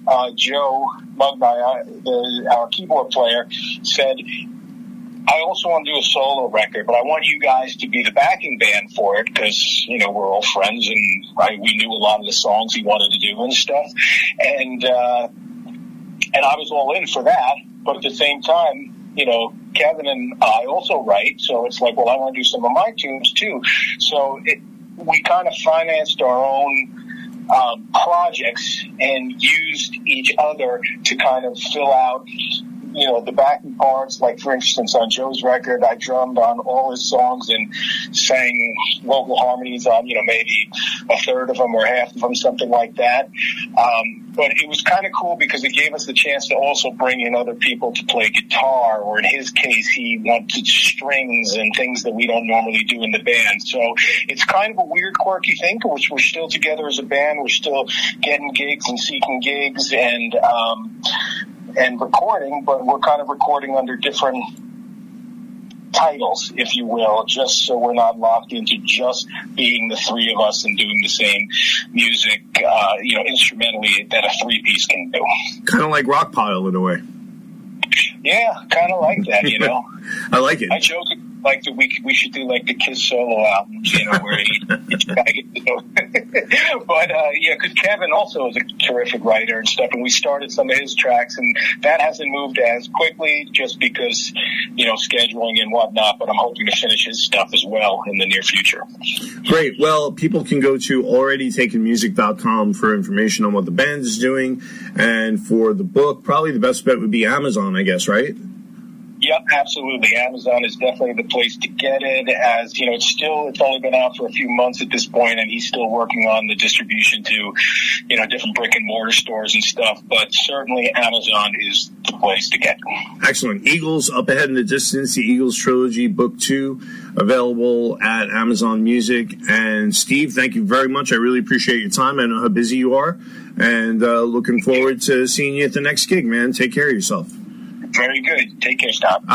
Joe Mugnai, our keyboard player, said, I also want to do a solo record, but I want you guys to be the backing band for it because, you know, we're all friends and we knew a lot of the songs he wanted to do and stuff. And I was all in for that. But at the same time, you know, Kevin and I also write. So it's like, well, I want to do some of my tunes too. So we kind of financed our own projects and used each other to kind of fill out, you know, the backing parts. Like, for instance, on Joe's record, I drummed on all his songs and sang vocal harmonies on, you know, maybe a third of them or half of them, something like that. But it was kind of cool because it gave us the chance to also bring in other people to play guitar, or in his case, he wanted strings and things that we don't normally do in the band. So it's kind of a weird, quirky thing, which we're still together as a band. We're still getting gigs and seeking gigs and recording, but we're kind of recording under different titles, if you will, just so we're not locked into just being the three of us and doing the same music, you know, instrumentally that a three-piece can do. Kind of like Rockpile in a way. Yeah, kind of like that, you know. I like it. I joke like that we should do like the Kiss solo albums, you know, where each guy gets to know. But yeah, because Kevin also is a terrific writer and stuff, and we started some of his tracks, and that hasn't moved as quickly just because, you know, scheduling and whatnot. But I'm hoping to finish his stuff as well in the near future. Great. Well, people can go to alreadytakenmusic.com for information on what the band is doing, and for the book, probably the best bet would be Amazon, I guess, right? Yep, absolutely. Amazon is definitely the place to get it, as, you know, it's only been out for a few months at this point, and he's still working on the distribution to, you know, different brick and mortar stores and stuff, but certainly Amazon is the place to get it. Excellent. Eagles Up Ahead in the Distance, the Eagles Trilogy, Book 2, available at Amazon Music. And Steve, thank you very much. I really appreciate your time. I know how busy you are, and looking forward to seeing you at the next gig, man. Take care of yourself. Very good. Take care, Stop.